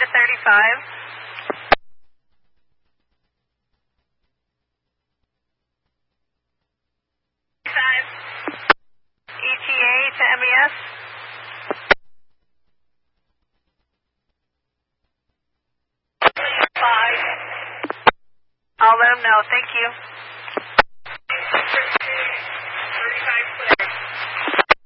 to 35. ETA to MES. I'll let them know. Thank you.